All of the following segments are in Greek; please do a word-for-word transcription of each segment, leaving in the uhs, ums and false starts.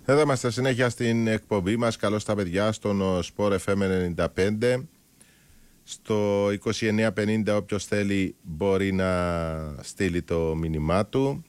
Εδώ είμαστε συνέχεια στην εκπομπή μας. Καλώς τα παιδιά στον Sport εφ εμ ενενήντα πέντε. Στο είκοσι εννέα πενήντα όποιος θέλει μπορεί να στείλει το μήνυμά του.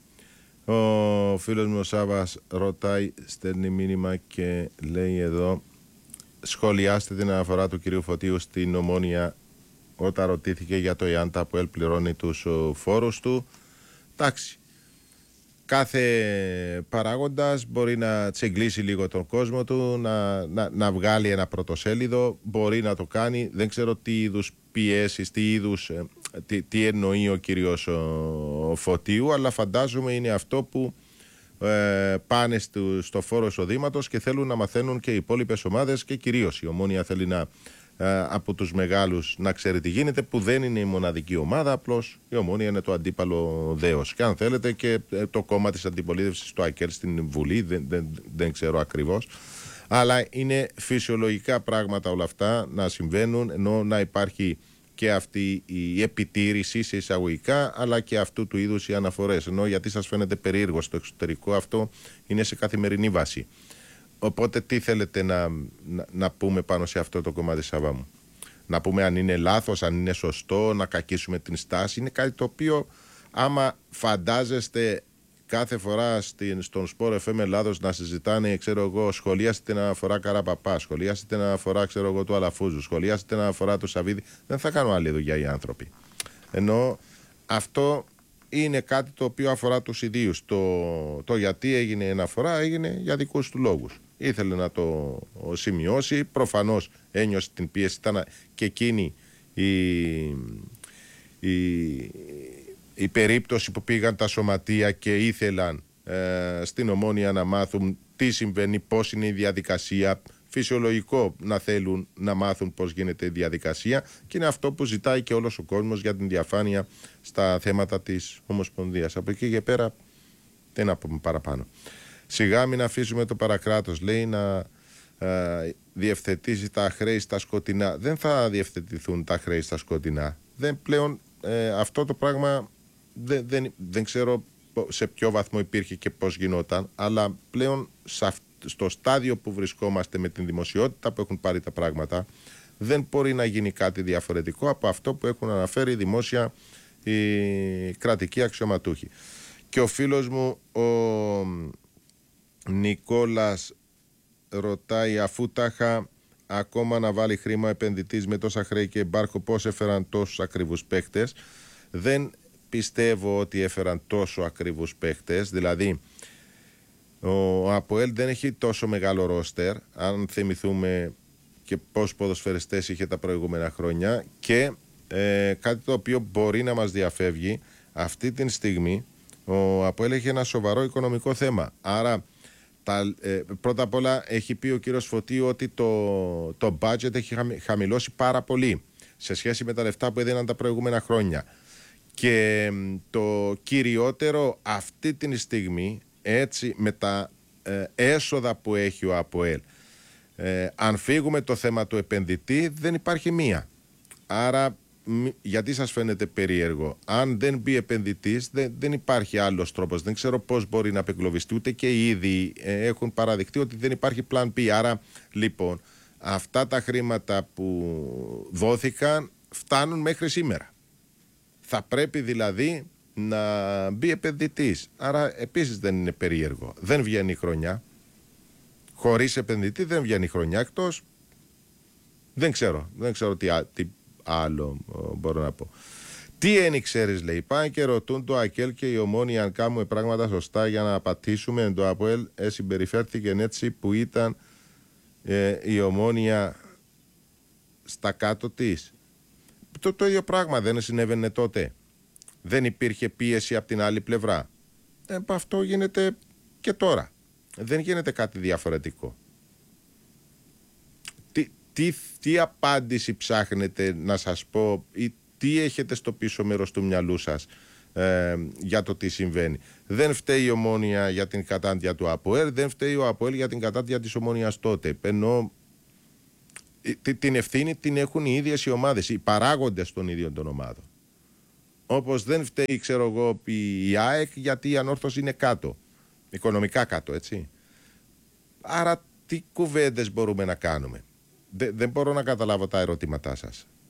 Ο φίλος μου ο Σάβας ρωτάει, στέλνει μήνυμα και λέει εδώ: σχολιάστε την αναφορά του κυρίου Φωτίου στην Ομόνια όταν ρωτήθηκε για το εάν τα ΑΠΟΕΛ πληρώνει τους φόρους του. Εντάξει, κάθε παράγοντας μπορεί να τσεγκλίσει λίγο τον κόσμο του, να, να, να βγάλει ένα πρωτοσέλιδο, μπορεί να το κάνει. Δεν ξέρω τι είδους πιέσεις, τι είδους, τι, τι εννοεί ο κύριος ο, ο Φωτίου, αλλά φαντάζομαι είναι αυτό που ε, πάνε στο, στο φόρο εισοδήματος και θέλουν να μαθαίνουν και οι υπόλοιπες ομάδες και κυρίως η Ομόνια θέλει να από τους μεγάλους να ξέρει τι γίνεται, που δεν είναι η μοναδική ομάδα, απλώς η Ομόνια είναι το αντίπαλο δέος και αν θέλετε και το κόμμα της αντιπολίτευσης του ΑΚΕΛ στην Βουλή, δεν, δεν, δεν ξέρω ακριβώς, αλλά είναι φυσιολογικά πράγματα όλα αυτά να συμβαίνουν, ενώ να υπάρχει και αυτή η επιτήρηση σε εισαγωγικά, αλλά και αυτού του είδους οι αναφορές, ενώ γιατί σας φαίνεται περίεργο στο εξωτερικό, αυτό είναι σε καθημερινή βάση. Οπότε τι θέλετε να, να, να πούμε πάνω σε αυτό το κομμάτι, Σάβα μου? Να πούμε αν είναι λάθος, αν είναι σωστό, να κακίσουμε την στάση? Είναι κάτι το οποίο άμα φαντάζεστε κάθε φορά στην, στον Sport εφ εμ Ελλάδος να συζητάνε, ξέρω εγώ, σχολιάστε την αναφορά Καραπαπά, σχολιάστε την αναφορά, ξέρω εγώ, του Αλαφούζου, σχολιάστε την αναφορά του Σαββίδη, δεν θα κάνουν άλλη δουλειά οι άνθρωποι. Ενώ αυτό είναι κάτι το οποίο αφορά τους ιδίους. Το, το γιατί έγινε η αναφορά έγινε για δικούς του λόγους. Ήθελε να το σημειώσει, προφανώς ένιωσε την πίεση, ήταν και εκείνη η, η, η περίπτωση που πήγαν τα σωματεία και ήθελαν ε, στην Ομόνια να μάθουν τι συμβαίνει, πώς είναι η διαδικασία. Φυσιολογικό να θέλουν να μάθουν πώς γίνεται η διαδικασία και είναι αυτό που ζητάει και όλος ο κόσμος για την διαφάνεια στα θέματα της Ομοσπονδίας. Από εκεί και πέρα τι να πούμε παραπάνω. Σιγά μην αφήσουμε το παρακράτος, λέει, να ε, διευθετήσει τα χρέη στα σκοτεινά. Δεν θα διευθετηθούν τα χρέη στα σκοτεινά. Δεν, πλέον ε, αυτό το πράγμα δεν, δεν, δεν ξέρω σε ποιο βαθμό υπήρχε και πώς γινόταν, αλλά πλέον σε αυτό, στο στάδιο που βρισκόμαστε με την δημοσιότητα που έχουν πάρει τα πράγματα, δεν μπορεί να γίνει κάτι διαφορετικό από αυτό που έχουν αναφέρει δημόσια οι κρατικοί αξιωματούχοι. Και ο φίλος μου ο Νικόλας ρωτάει, αφού τάχα ακόμα να βάλει χρήμα επενδυτής με τόσα χρέη και εμπάρχο, πώς έφεραν τόσους ακριβούς παίκτες? Δεν πιστεύω ότι έφεραν τόσο ακριβούς παίκτες, δηλαδή ο ΑΠΟΕΛ δεν έχει τόσο μεγάλο ρόστερ, αν θυμηθούμε και πόσους ποδοσφαιριστές είχε τα προηγούμενα χρόνια, και ε, κάτι το οποίο μπορεί να μας διαφεύγει αυτή τη στιγμή, ο ΑΠΟΕΛ έχει ένα σοβαρό οικονομικό θέμα. Άρα τα, ε, πρώτα απ' όλα έχει πει ο κύριος Φωτίου ότι το, το budget έχει χαμηλώσει πάρα πολύ σε σχέση με τα λεφτά που έδιναν τα προηγούμενα χρόνια, και το κυριότερο αυτή τη στιγμή, έτσι, με τα ε, έσοδα που έχει ο ΑΠΟΕΛ, ε, αν φύγουμε το θέμα του επενδυτή, δεν υπάρχει μία. Άρα μ, γιατί σας φαίνεται περίεργο? Αν δεν μπει επενδυτής, δεν, δεν υπάρχει άλλος τρόπος. Δεν ξέρω πώς μπορεί να απεγκλωβιστεί, ούτε και ήδη ε, έχουν παραδειχτεί ότι δεν υπάρχει plan B. Άρα λοιπόν αυτά τα χρήματα που δόθηκαν φτάνουν μέχρι σήμερα. Θα πρέπει δηλαδή να μπει επενδυτής. Άρα επίσης δεν είναι περίεργο. Δεν βγαίνει η χρονιά. Χωρίς επενδυτή δεν βγαίνει η χρονιά, εκτός δεν ξέρω. Δεν ξέρω τι, τι άλλο μπορώ να πω. Τι ένι ξέρεις, λέει, πάνε και ρωτούν το ΑΚΕΛ και η Ομόνια αν κάνουμε πράγματα σωστά για να απατήσουμε. Το ΑΠΟΕΛ ε, συμπεριφέρθηκε έτσι που ήταν ε, η Ομόνια στα κάτω της. Το, το ίδιο πράγμα δεν συνέβαινε τότε? Δεν υπήρχε πίεση από την άλλη πλευρά? Ε, αυτό γίνεται και τώρα. Δεν γίνεται κάτι διαφορετικό. Τι, τι, τι απάντηση ψάχνετε να σας πω, ή τι έχετε στο πίσω μέρος του μυαλού σας ε, για το τι συμβαίνει? Δεν φταίει η Ομόνια για την κατάντια του ΑΠΟΕΛ, δεν φταίει ο ΑΠΟΕΛ για την κατάντια της Ομόνιας τότε. Ενώ την ευθύνη την έχουν οι ίδιες οι ομάδες, οι παράγοντες των ίδιων των ομάδων. Όπως δεν φταίει, ξέρω εγώ, η ΑΕΚ γιατί η Ανόρθωση είναι κάτω, οικονομικά κάτω, έτσι. Άρα τι κουβέντες μπορούμε να κάνουμε? Δε, δεν μπορώ να καταλάβω τα ερωτήματά σας.